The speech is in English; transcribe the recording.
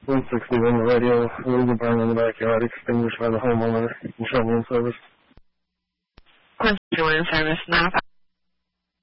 160 on the radio, illegal burn in the backyard, extinguished by the homeowner, and shoveling service. Quincy Shoveling Service, 905.